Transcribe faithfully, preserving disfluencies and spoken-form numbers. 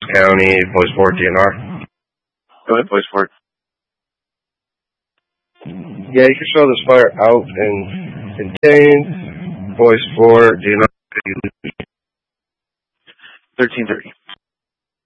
County, voice four, D N R. Go ahead, voice four. Yeah, you can show this fire out and contained. Voice four, D N R. thirteen thirty.